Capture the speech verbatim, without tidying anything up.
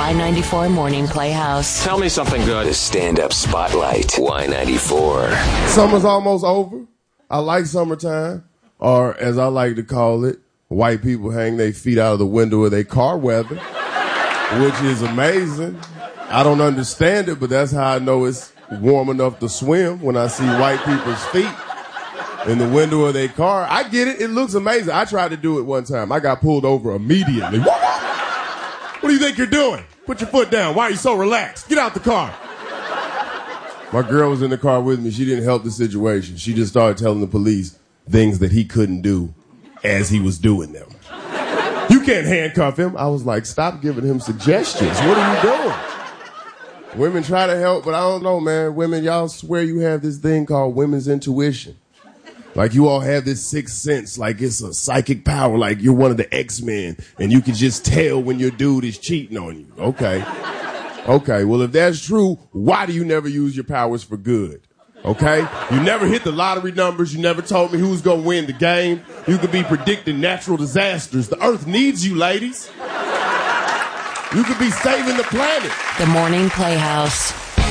Y ninety-four Morning Playhouse. Tell me something good. The stand-up spotlight. Y ninety-four. Summer's almost over. I like summertime, or as I like to call it, white people hang their feet out of the window of their car weather, which is amazing. I don't understand it, but that's how I know it's warm enough to swim, when I see white people's feet in the window of their car. I get it. It looks amazing. I tried to do it one time. I got pulled over immediately. What do you think you're doing? Put your foot down. Why are you so relaxed? Get out the car. My girl was in the car with me. She didn't help the situation. She just started telling the police things that he couldn't do as he was doing them. You can't handcuff him. I was like, stop giving him suggestions. What are you doing? Women try to help, but I don't know, man. Women, y'all swear you have this thing called women's intuition. Like you all have this sixth sense, like it's a psychic power, like you're one of the X-Men, and you can just tell when your dude is cheating on you. Okay. Okay, well, if that's true, why do you never use your powers for good? Okay? You never hit the lottery numbers. You never told me who's going to win the game. You could be predicting natural disasters. The earth needs you, ladies. You could be saving the planet. The Morning Playhouse.